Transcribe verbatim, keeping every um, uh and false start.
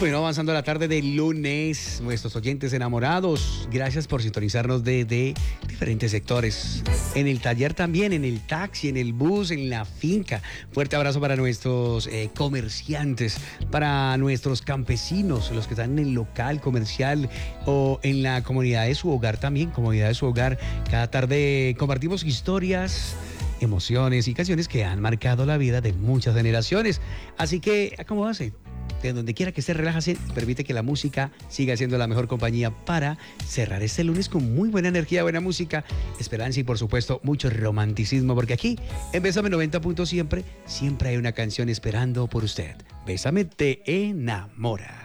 Bueno, avanzando a la tarde del lunes, nuestros oyentes enamorados, gracias por sintonizarnos desde diferentes sectores. En el taller también, en el taxi, en el bus, en la finca. Fuerte abrazo para nuestros eh, comerciantes, para nuestros campesinos, los que están en el local comercial o en la comunidad de su hogar también, comunidad de su hogar. Cada tarde compartimos historias, emociones y canciones que han marcado la vida de muchas generaciones. Así que acomódase. De donde quiera que esté, relájase, permite que la música siga siendo la mejor compañía para cerrar este lunes con muy buena energía, buena música, esperanza y por supuesto mucho romanticismo, porque aquí en Bésame noventa puntos siempre, siempre hay una canción esperando por usted. Bésame te enamora.